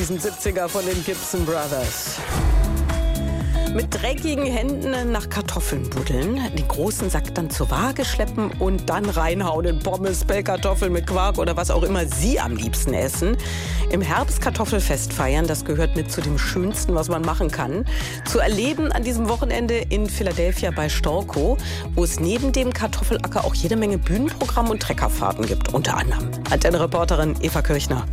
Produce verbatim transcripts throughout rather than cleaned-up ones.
Diesen siebziger von den Gibson Brothers. Mit dreckigen Händen nach Kartoffeln buddeln, den großen Sack dann zur Waage schleppen und dann reinhauen in Pommes, Pellkartoffeln mit Quark oder was auch immer Sie am liebsten essen. Im Herbst Kartoffelfest feiern, das gehört mit zu dem Schönsten, was man machen kann. Zu erleben an diesem Wochenende in Philadelphia bei Storkow, wo es neben dem Kartoffelacker auch jede Menge Bühnenprogramm und Treckerfahrten gibt, unter anderem. Antenne-Reporterin Eva Kirchner.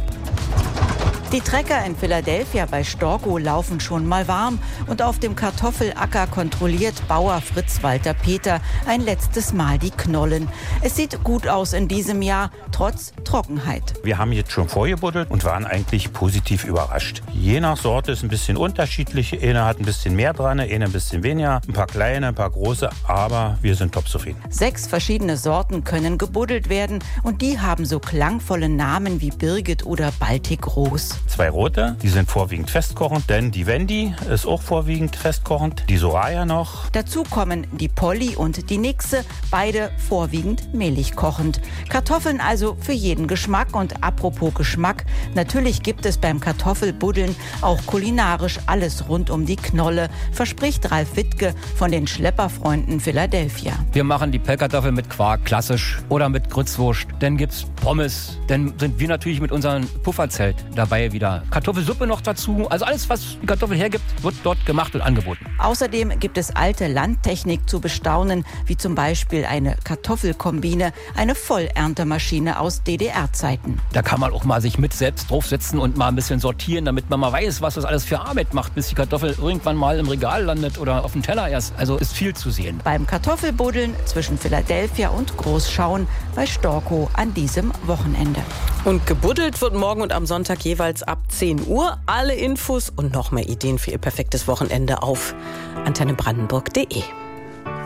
Die Trecker in Philadelphia bei Storkow laufen schon mal warm und auf dem Kartoffelacker kontrolliert Bauer Fritz Walter Peter ein letztes Mal die Knollen. Es sieht gut aus in diesem Jahr, trotz Trockenheit. Wir haben jetzt schon vorgebuddelt und waren eigentlich positiv überrascht. Je nach Sorte ist ein bisschen unterschiedlich. Eine hat ein bisschen mehr dran, eine ein bisschen weniger. Ein paar kleine, ein paar große, aber wir sind top zufrieden. Sechs verschiedene Sorten können gebuddelt werden und die haben so klangvolle Namen wie Birgit oder Baltic Rose. Zwei rote, die sind vorwiegend festkochend, denn die Wendy ist auch vorwiegend festkochend, die Soraya noch. Dazu kommen die Polly und die Nixe, beide vorwiegend mehlig kochend. Kartoffeln also für jeden Geschmack und apropos Geschmack, natürlich gibt es beim Kartoffelbuddeln auch kulinarisch alles rund um die Knolle, verspricht Ralf Wittke von den Schlepperfreunden Philadelphia. Wir machen die Pellkartoffeln mit Quark, klassisch, oder mit Grützwurst. Dann gibt's Pommes, dann sind wir natürlich mit unserem Pufferzelt dabei wieder. Kartoffelsuppe noch dazu. Also alles, was die Kartoffel hergibt, wird dort gemacht und angeboten. Außerdem gibt es alte Landtechnik zu bestaunen, wie zum Beispiel eine Kartoffelkombine, eine Vollerntemaschine aus D D R-Zeiten. Da kann man auch mal sich mit selbst draufsetzen und mal ein bisschen sortieren, damit man mal weiß, was das alles für Arbeit macht, bis die Kartoffel irgendwann mal im Regal landet oder auf dem Teller erst. Also ist viel zu sehen. Beim Kartoffelbuddeln zwischen Philadelphia und Großschauen bei Storkow an diesem Wochenende. Und gebuddelt wird morgen und am Sonntag jeweils ab zehn Uhr. Alle Infos und noch mehr Ideen für Ihr perfektes Wochenende auf antenne brandenburg punkt de.